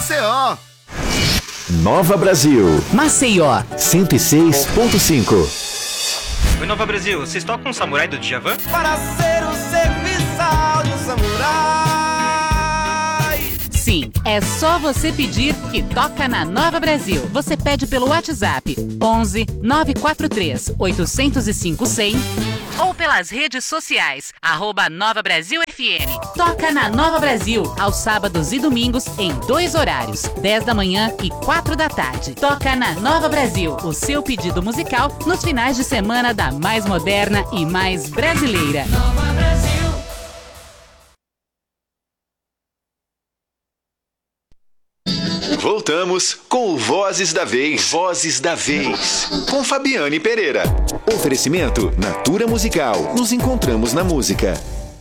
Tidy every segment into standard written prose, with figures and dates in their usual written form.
Maceió. Nova Brasil. Maceió 106.5. Oi, Nova Brasil, vocês tocam o Samurai do Djavan? Para ser o serviçal de um samurai. Sim, é só você pedir que toca na Nova Brasil. Você pede pelo WhatsApp 11 943 805 100 ou pelas redes sociais @Nova Brasil FM. Toca na Nova Brasil aos sábados e domingos em 2 horários, 10 da manhã e 4 da tarde. Toca na Nova Brasil, o seu pedido musical nos finais de semana da mais moderna e mais brasileira. Nova Brasil. Voltamos com o Vozes da Vez. Vozes da Vez. Com Fabiane Pereira. Oferecimento Natura Musical. Nos encontramos na música.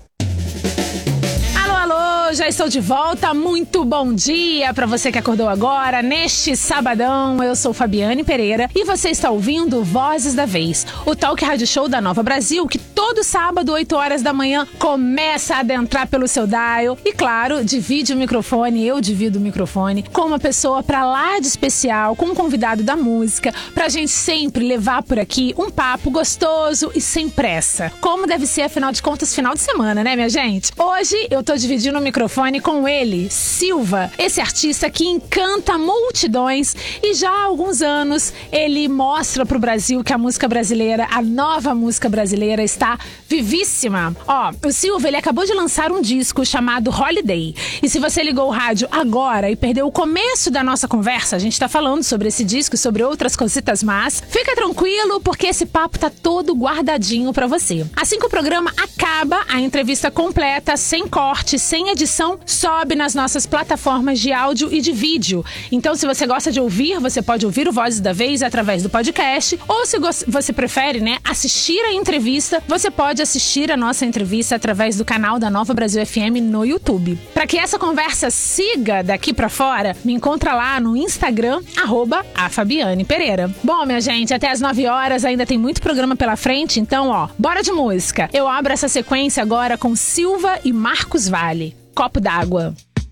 Já estou de volta, muito bom dia para você que acordou agora, neste sabadão. Eu sou Fabiane Pereira e você está ouvindo Vozes da Vez, o talk rádio show da Nova Brasil, que todo sábado, 8 horas da manhã, começa a adentrar pelo seu dial e, claro, divide o microfone, eu divido o microfone, com uma pessoa pra lá de especial, com um convidado da música, pra gente sempre levar por aqui um papo gostoso e sem pressa, como deve ser, afinal de contas, final de semana, né, minha gente? Hoje eu tô dividindo o microfone com ele, Silva, esse artista que encanta multidões e já há alguns anos ele mostra pro Brasil que a música brasileira, a nova música brasileira está vivíssima. Ó, o Silva, ele acabou de lançar um disco chamado Holiday e se você ligou o rádio agora e perdeu o começo da nossa conversa, a gente tá falando sobre esse disco e sobre outras cositas más, fica tranquilo porque esse papo tá todo guardadinho pra você. Assim que o programa acaba, a entrevista completa, sem corte, sem edição, sobe nas nossas plataformas de áudio e de vídeo. Então, se você gosta de ouvir, você pode ouvir o Vozes da Vez através do podcast, ou se você prefere, né, assistir a entrevista, você pode assistir a nossa entrevista através do canal da Nova Brasil FM no YouTube. Para que essa conversa siga daqui pra fora, me encontra lá no Instagram, @AFabianePereira. Bom, minha gente, até as 9 horas ainda tem muito programa pela frente, então, ó, bora de música. Eu abro essa sequência agora com Silva e Marcos Valle. Copo d'água.